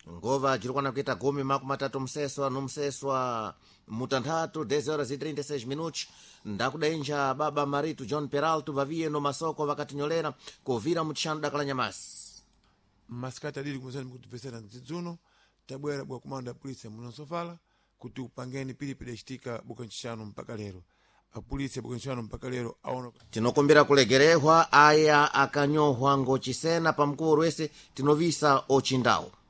ngova jirikwana kuita gumi makumi matatu mseswa nomseswa mutanthatu 10:36 minutos ndakudainja baba maritu John Peralto vaviye no masoko vakatinyolera kuvira mutixano dakala nyamasi masikati adili kumuzani mukutipesera nzidzuno tabwera bwa kumanda polisi munosofala kuti upangeni pilipili yacitika buka ncixano mpaka lero apolisi buka ncixano mpaka lero aona tinokumbira kulegerehwa aya akanyohwa ngocisena pamkulu wese tinovisa ochindawo